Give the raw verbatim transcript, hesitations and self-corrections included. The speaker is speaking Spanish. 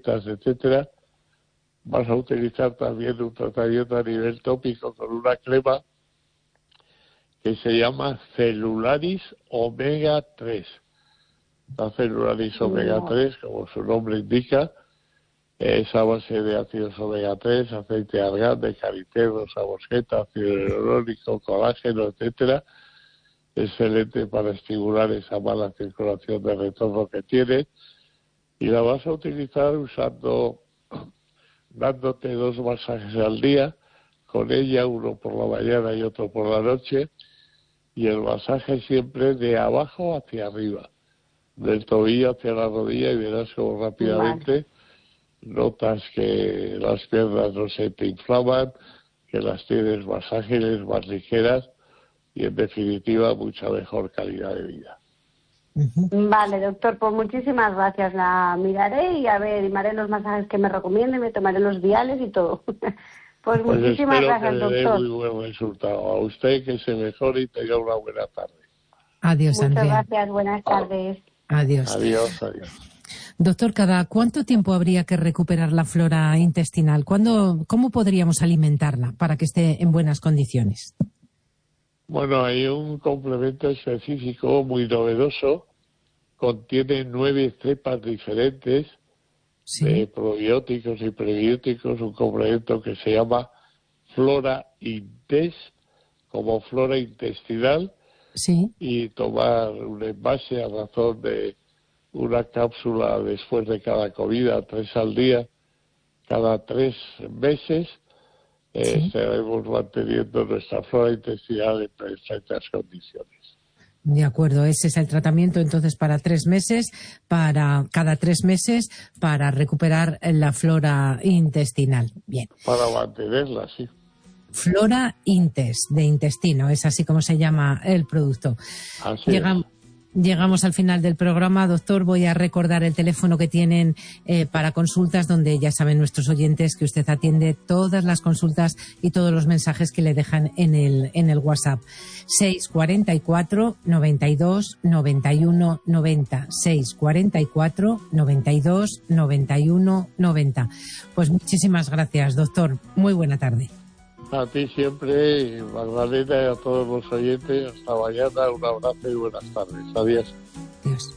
grasitas, etcétera, vas a utilizar también un tratamiento a nivel tópico con una crema que se llama Celularis Omega tres. La Celularis Omega tres, como su nombre indica, es a base de ácidos omega tres, aceite de argán, de cariteros, sabosqueta, ácido hialurónico, colágeno, etcétera. Excelente para estimular esa mala circulación de retorno que tiene, y la vas a utilizar usando, dándote dos masajes al día, con ella uno por la mañana y otro por la noche, y el masaje siempre de abajo hacia arriba, del tobillo hacia la rodilla, y verás como rápidamente vale. notas que las piernas no se te inflaman, que las tienes más ágiles, más ligeras, y en definitiva mucha mejor calidad de vida. Vale, doctor, pues muchísimas gracias. La miraré y a ver, y me haré los masajes que me recomiende, me tomaré los viales y todo. Pues, pues muchísimas gracias, que doctor. Le dé muy buen resultado. A usted que se mejore y tenga una buena tarde. Adiós, Muchas Andrea. gracias, buenas tardes. Adiós. Adiós, adiós. Doctor, ¿cada cuánto tiempo habría que recuperar la flora intestinal? ¿Cuándo, cómo podríamos alimentarla para que esté en buenas condiciones? Bueno, hay un complemento específico muy novedoso. Contiene nueve cepas diferentes sí. de probióticos y prebióticos, un complemento que se llama Flora Intest, como flora intestinal, sí. y tomar un envase a razón de una cápsula después de cada comida, tres al día, cada tres meses, eh, sí. estaremos manteniendo nuestra flora intestinal en perfectas condiciones. De acuerdo, ese es el tratamiento entonces para tres meses, para cada tres meses, para recuperar la flora intestinal. Bien. Para mantenerla, sí. Flora Intest, de intestino, es así como se llama el producto. Así Llegamos, llegamos al final del programa, doctor. Voy a recordar el teléfono que tienen eh, para consultas, donde ya saben nuestros oyentes que usted atiende todas las consultas y todos los mensajes que le dejan en el, en el WhatsApp. seis cuatro cuatro, noventa y dos, noventa y uno, noventa. seis cuatro cuatro, noventa y dos, noventa y uno, noventa. Pues muchísimas gracias, doctor. Muy buena tarde. A ti siempre, Magdalena, y a todos los oyentes. Hasta mañana, un abrazo y buenas tardes. Adiós. Adiós.